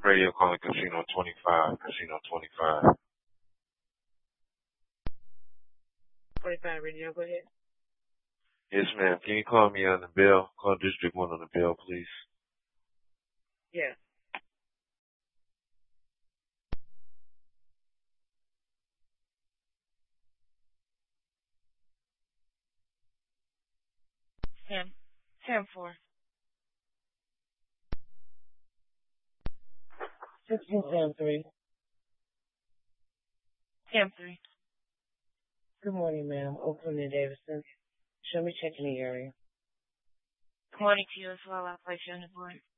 Radio calling Casino 25. Casino 25. 25 Radio, go ahead. Yes, ma'am. Can you call me on the bill? Call District 1 on the bill, please. Yes. Sam 4. 16 Sam 3. Sam 3. Good morning, ma'am. Oakland and Davidson. Show me checking the area. 22 as well. I'll place you on the board.